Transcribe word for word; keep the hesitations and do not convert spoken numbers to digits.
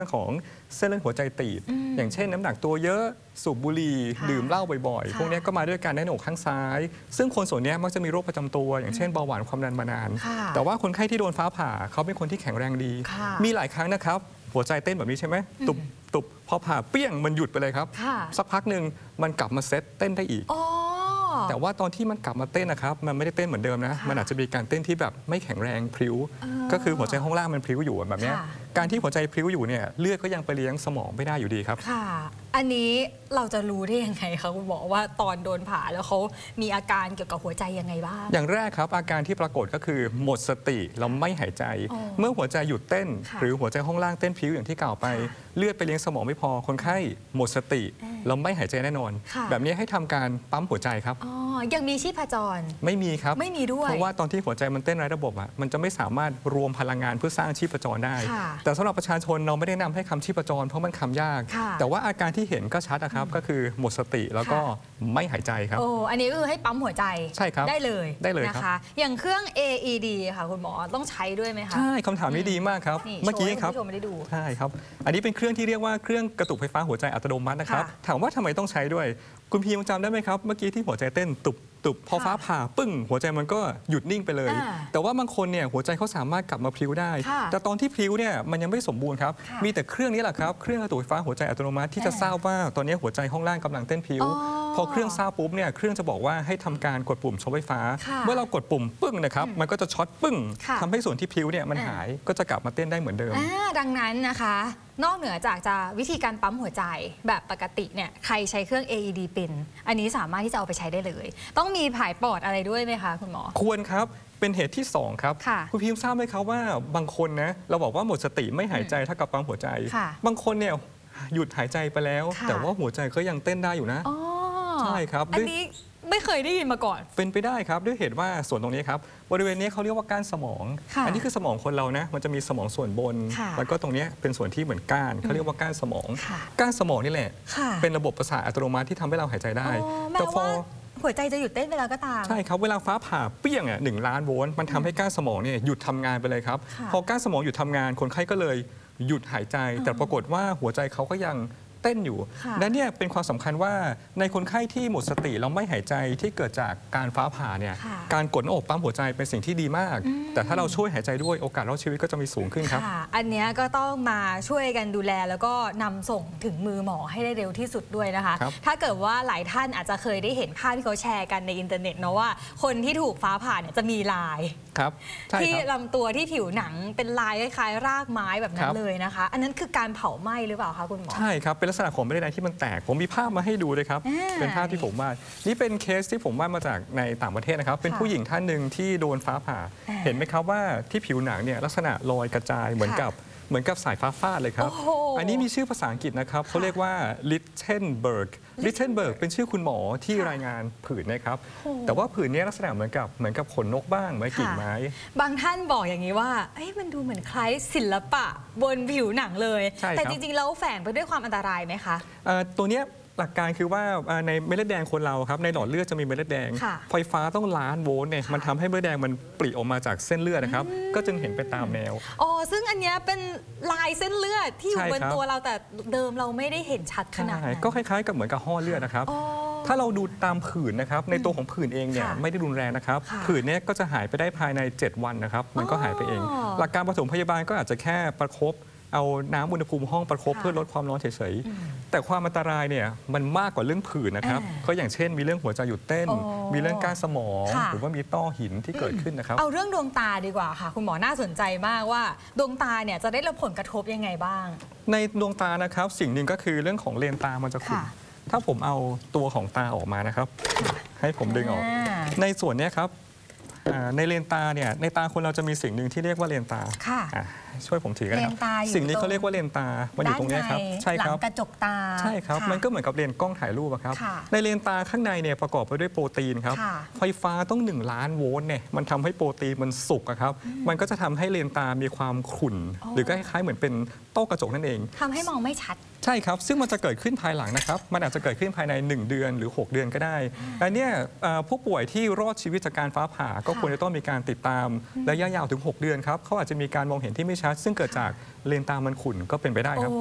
ของเส้นเลือดหัวใจตีบอ, อย่างเช่นน้ำหนักตัวเยอะสูบบุหรี่ดื่มเหล้าบ่อยๆพวกนี้ก็มาด้วยการแน่นอกข้างซ้ายซึ่งคนส่วนนี้มักจะมีโรคประจำตัวอย่างเช่นเบาหวานความดันมานานแต่ว่าคนไข้ที่โดนฟ้าผ่าเขาเป็นคนที่แข็งแรงดีมีหลายครั้งนะครับหัวใจเต้นแบบนี้ใช่ไหมตุบตุบพอผ่าเปี้ยงมันหยุดไปเลยครับสักพักหนึ่งมันกลับมาเซตเต้นได้อีกแต่ว่าตอนที่มันกลับมาเต้นนะครับมันไม่ได้เต้นเหมือนเดิมนะมันอาจจะมีการเต้นที่แบบไม่แข็งแรงพลิ้วก็คือหัวใจห้องล่างมันพลิ้วอยู่แบบนี้การที่หัวใจพลิ้วอยู่เนี่ยเลือดก็ยังไปเลี้ยงสมองไม่ได้อยู่ดีครับค่ะอันนี้เราจะรู้ได้ยังไงคะคุณหมอว่าตอนโดนผ่าแล้วเขามีอาการเกี่ยวกับหัวใจยังไงบ้างอย่างแรกครับอาการที่ปรากฏก็คือหมดสติแล้วไม่หายใจเมื่อหัวใจหยุดเต้นหรือหัวใจห้องล่างเต้นพลิ้วอย่างที่กล่าวไปเลือดไปเลี้ยงสมองไม่พอคนไข้หมดสติแล้วไม่หายใจแน่นอนแบบนี้ให้ทำการปั๊มหัวใจครับอ๋อยังมีชีพจรไม่มีครับไม่มีด้วยเพราะว่าตอนที่หัวใจมันเต้นไร้ระบบอ่ะมันจะไม่สามารถรวมพลังงานเพื่อสร้างชีพจรได้แต่สำหรับประชาชนเราไม่ได้นำให้คำชีพจรเพราะมันคำยากแต่ว่าอาการที่เห็นก็ชัดนะครับก็คือหมดสติแล้วก็ไม่หายใจครับโอ้อันนี้ก็คือให้ปั๊มหัวใจใช่ครับได้เลยได้เลยนะคะอย่างเครื่อง เอ อี ดี ค่ะคุณหมอต้องใช้ด้วยไหมคะใช่คำถามนี้ดีมากครับเมื่อกี้ครับใช่ครับอันนี้เป็นเครื่องที่เรียกว่าเครื่องกระตุกไฟฟ้าหัวใจอัตโนมัตินะครับถามว่าทำไมต้องใช้ด้วยคุณพียังจำได้ไหมครับเมื่อกี้ที่หัวใจเต้นตุบตุบพอฟ้าผ่าปึ้งหัวใจมันก็หยุดนิ่งไปเลยแต่ว่าบางคนเนี่ยหัวใจเขาสามารถกลับมาพลิ้วได้แต่ตอนที่พลิ้วเนี่ยมันยังไม่สมบูรณ์ครับมีแต่เครื่องนี้แหละครับเครื่องกระตุกไฟฟ้าหัวใจอัตโนมัติที่จะทราบว่าตอนนี้หัวใจห้องล่างกำลังเต้นพลิ้วพอเครื่องทราบปุ๊บเนี่ยเครื่องจะบอกว่าให้ทำการกดปุ่มช็อตไฟฟ้าเมื่อเรากดปุ่มปึ้งนะครับมันก็จะช็อตปึ้งทำให้ส่วนที่พลิ้วเนี่ยมันหายก็จะกลับมาเต้นได้เหมือนเดิมดังนั้นนะคะนอกเหนือจากจะวิธีการปั๊มหัวใจแบบปกติเนี่ยใครใช้เครื่อง เอ อี ดี เป็นอันนี้สามารถที่จะเอาไปใช้ได้เลยต้องมีผายปอดอะไรด้วยไหมคะคุณหมอควรครับเป็นเหตุที่สองครับคุณพิมพ์ทราบไหมครับว่าบางคนนะเราบอกว่าหมดสติไม่หายใจเท่ากับปั๊มหัวใจบางคนเนี่ยหยุดหายใจไปแล้วแต่ว่าหัวใจก็ยังเต้นได้อยู่นะใช่ครับอันนี้ไม่เคยได้ยินมาก่อนเป็นไปได้ครับด้วยเหตุว่าส่วนตรงนี้ครับบริเวณนี้เขาเรียกว่าก้านสมองอันนี้คือสมองคนเรานะมันจะมีสมองส่วนบนแล้วก็ตรงนี้เป็นส่วนที่เหมือนก้านเขาเรียกว่าก้านสมองก้านสมองนี่แหละเป็นระบบประสาทอัตโนมัติที่ทำให้เราหายใจได้แต่พอหัวใจจะหยุดเต้นเวลาก็ตามใช่ครับเวลาฟ้าผ่าเปี้ยงอ่ะหนึ่งล้านโวลต์มันทำให้ก้านสมองเนี่ยหยุดทำงานไปเลยครับพอก้านสมองหยุดทำงานคนไข้ก็เลยหยุดหายใจแต่ปรากฏว่าหัวใจเขาก็ยังเต้นอยู่และเนี่ยเป็นความสำคัญว่าในคนไข้ที่หมดสติแล้วไม่หายใจที่เกิดจากการฟ้าผ่าเนี่ยการกดหน้าอกปั๊มหัวใจเป็นสิ่งที่ดีมากแต่ถ้าเราช่วยหายใจด้วยโอกาสรอดชีวิตก็จะมีสูงขึ้นครับอันนี้ก็ต้องมาช่วยกันดูแลแล้วก็นำส่งถึงมือหมอให้ได้เร็วที่สุดด้วยนะคะถ้าเกิดว่าหลายท่านอาจจะเคยได้เห็นภาพที่เขาแชร์กันในอินเทอร์เน็ตเนาะว่าคนที่ถูกฟ้าผ่าเนี่ยจะมีลายที่ลำตัวที่ผิวหนังเป็นลายคล้ายๆรากไม้แบบนั้นเลยนะคะอันนั้นคือการเผาไหม้หรือเปล่าคะคุณหมอใช่ครับเป็นลักษณะของเม็ดเลือดที่มันแตกผมมีภาพมาให้ดูเลยครับเป็นภาพที่ผมวาดนี่เป็นเคสที่ผมวาดมาจากในต่างประเทศนะครับเป็นผู้หญิงท่านหนึ่งที่โดนฟ้าผ่าเห็นไหมครับว่าที่ผิวหนังเนี่ยลักษณะรอยกระจายเหมือนกับเหมือนกับสายฟ้าฟาดเลยครับอันนี้มีชื่อภาษาอังกฤษนะครับเขาเรียกว่า Littenberg Littenberg เป็นชื่อคุณหมอที่รายงานผื่นนะครับแต่ว่าผื่นนี้ลักษณะเหมือนกับเหมือนกับขนนกบ้างเหมือนกิ่งไม้บางท่านบอกอย่างนี้ว่ามันดูเหมือนคล้ายศิลปะบนผิวหนังเลยแต่จริงๆแล้วแฝงไปด้วยความอันตรายไหมคะตัวเนี้ยหลักการคือว่าในเม็ดเลือดแดงคนเราครับในหลอดเลือดจะมีเม็ดเลือดแดงไฟฟ้าต้องล้านโวลต์เนี่ยมันทำให้เม็ดเลือดแดงมันปริออกมาจากเส้นเลือดนะครับก็จึงเห็นไปตามแนวอ๋อซึ่งอันนี้เป็นลายเส้นเลือดที่อยู่บนตัวเราแต่เดิมเราไม่ได้เห็นชัดขนาดนั้นก็คล้ายๆกับเหมือนกับห่อเลือดนะครับถ้าเราดูตามผื่นนะครับในตัวของผื่นเองเนี่ยไม่ได้รุนแรงนะครับผื่นนี้ก็จะหายไปได้ภายในเจ็ดวันนะครับมันก็หายไปเองหลักการปฐมพยาบาลก็อาจจะแค่ประคบเอาน้ำอุณหภูมิห้องประคบเพื่อลดความร้อนเฉยๆแต่ความอันตรายเนี่ยมันมากกว่าเรื่องผื่นนะครับก็อย่างเช่นมีเรื่องหัวใจหยุดเต้นมีเรื่องก้านสมองหรือว่ามีต้อหินที่เกิดขึ้นนะครับเอาเรื่องดวงตาดีกว่าค่ะคุณหมอน่าสนใจมากว่าดวงตาเนี่ยจะได้รับผลกระทบยังไงบ้างในดวงตานะครับสิ่งหนึ่งก็คือเรื่องของเลนตามันจะขุ่นถ้าผมเอาตัวของตาออกมานะครับให้ผมดึงออกในส่วนนี้ครับในเลนตาเนี่ยในตาคนเราจะมีสิ่งหนึ่งที่เรียกว่าเลนตาช่วยผมถือกันครับสิ่งนี้เขาเรียกว่าเลนตามันอยู่ตรงนี้ครับใช่ครับหลังกระจกตาใช่ครับมันก็เหมือนกับเลนกล้องถ่ายรูปครับในเลนตาข้างในเนี่ยประกอบไปด้วยโปรตีนครับไฟฟ้าต้องหนึ่งล้านโวลต์เนี่ยมันทำให้โปรตีนมันสุกครับมันก็จะทำให้เลนตามีความขุ่นหรือก็คล้ายๆเหมือนเป็นโต้กระจกนั่นเองทำให้มองไม่ชัดใช่ครับซึ่งมันจะเกิดขึ้นภายหลังนะครับมันอาจจะเกิดขึ้นภายในหนึ่งเดือนหรือหกเดือนก็ได้และเนี่ยผู้ป่วยที่รอดชีวิตจากการฟ้าผ่าก็ควรจะต้องมีการติดตามระยะยาวถึงหกเดือนครับเขาอาจจะมีการมองเห็นที่ไม่ชัด ซึ่งเกิดจากเลนส์ตามันขุ่นก็เป็นไปได้ครับ